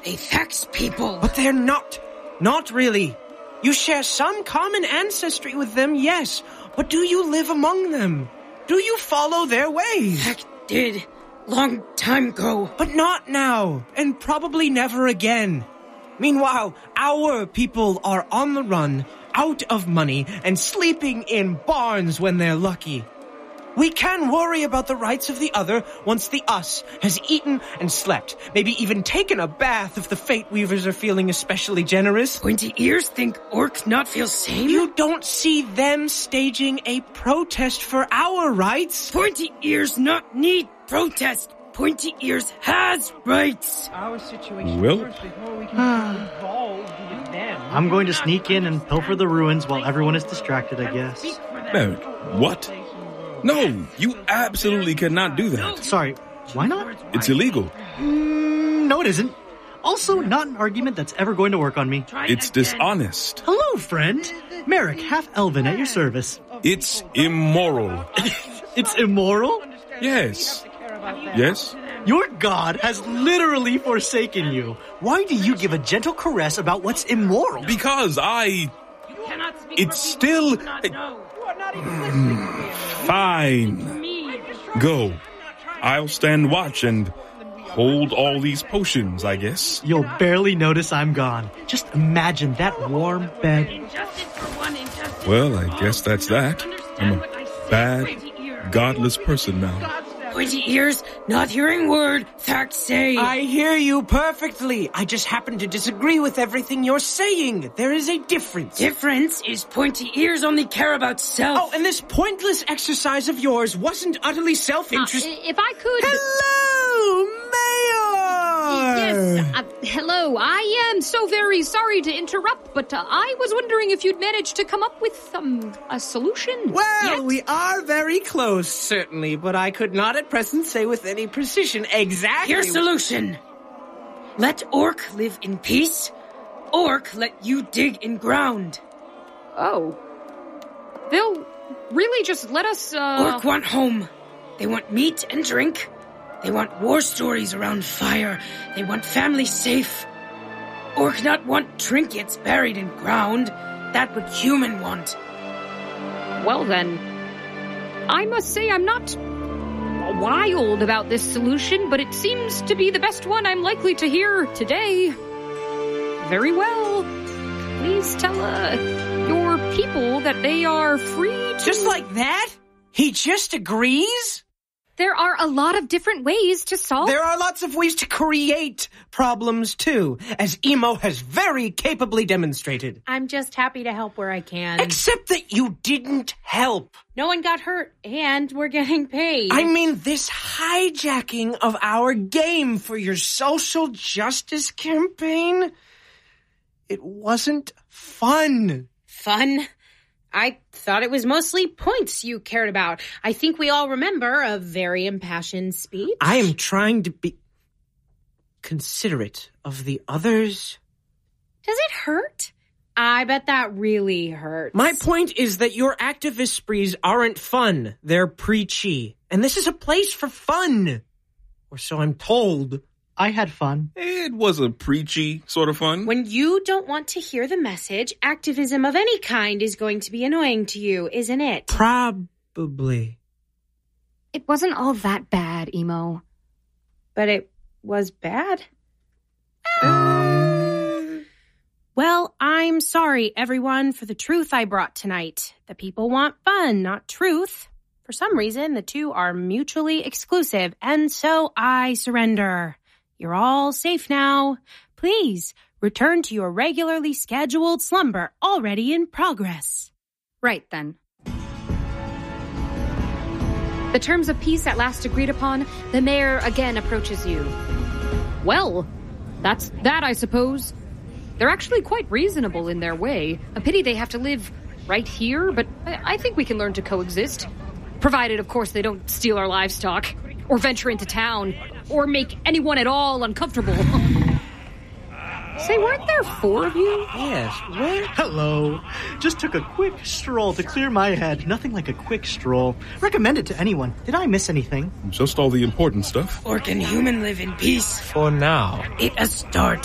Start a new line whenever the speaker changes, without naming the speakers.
a Thax people.
But they're not. Not really. You share some common ancestry with them, yes. But do you live among them? Do you follow their ways?
Thax did. Long time ago.
But not now. And probably never again. Meanwhile, our people are on the run, out of money, and sleeping in barns when they're lucky. We can worry about the rights of the other once the us has eaten and slept, maybe even taken a bath if the Fate Weavers are feeling especially generous.
Pointy Ears think Orc not feel same?
You don't see them staging a protest for our rights?
Pointy Ears not need protest. Pointy Ears has rights.
Our situation
first
before we can get involved with them.
I'm going to sneak in and pilfer the ruins while everyone is distracted, I guess.
Merrick, what? No, you absolutely cannot do that.
Sorry, why not?
It's illegal.
No, it isn't. Also, not an argument that's ever going to work on me.
It's dishonest.
Hello, friend. Merrick, half-elven at your service.
It's immoral.
It's immoral?
Yes. Yes?
Your god has literally forsaken you. Why do you give a gentle caress about what's immoral?
Because it's still... Fine. Go. I'll stand watch and hold all these potions, I guess.
You'll barely notice I'm gone. Just imagine that warm bed.
Well, I guess that's that. I'm a bad, godless person now.
Pointy Ears, not hearing word, Thax say.
I hear you perfectly. I just happen to disagree with everything you're saying. There is a difference.
Difference is Pointy Ears only care about self.
Oh, and this pointless exercise of yours wasn't utterly self-interest.
If I could...
Hello, Mayor!
Yes, hello. I am so very sorry to interrupt, but I was wondering if you'd managed to come up with a solution.
Well, we are very close, certainly, but I could not at present say with any precision exactly...
Your solution. Let Orc live in peace. Orc let you dig in ground.
Oh. They'll really just let us,
Orc want home. They want meat and drink. They want war stories around fire. They want family safe. Orc not want trinkets buried in ground. That what human want.
Well then, I must say I'm not wild about this solution, but it seems to be the best one I'm likely to hear today. Very well. Please tell, your people that they are free to...
Just like that? He just agrees?
There are a lot of different ways to solve...
There are lots of ways to create problems, too, as Emo has very capably demonstrated.
I'm just happy to help where I can.
Except that you didn't help.
No one got hurt, and we're getting paid.
I mean, this hijacking of our game for your social justice campaign, it wasn't fun.
Fun? I thought it was mostly points you cared about. I think we all remember a very impassioned speech.
I am trying to be considerate of the others.
Does it hurt? I bet that really hurts.
My point is that your activist sprees aren't fun. They're preachy. And this is a place for fun. Or so I'm told.
I had fun.
It was a preachy sort of fun.
When you don't want to hear the message, activism of any kind is going to be annoying to you, isn't it?
Probably.
It wasn't all that bad, Emo.
But it was bad? Well, I'm sorry, everyone, for the truth I brought tonight. The people want fun, not truth. For some reason, the two are mutually exclusive, and so I surrender. You're all safe now. Please, return to your regularly scheduled slumber, already in progress.
Right, then. The terms of peace at last agreed upon, the mayor again approaches you. Well, that's that, I suppose. They're actually quite reasonable in their way. A pity they have to live right here, but I think we can learn to coexist. Provided, of course, they don't steal our livestock, or venture into town, or make anyone at all uncomfortable. Say, weren't there 4 of you?
Yes, what?
Hello. Just took a quick stroll to clear my head. Nothing like a quick stroll. Recommend it to anyone. Did I miss anything?
Just all the important stuff.
Orc and human live in peace.
For now.
It a start.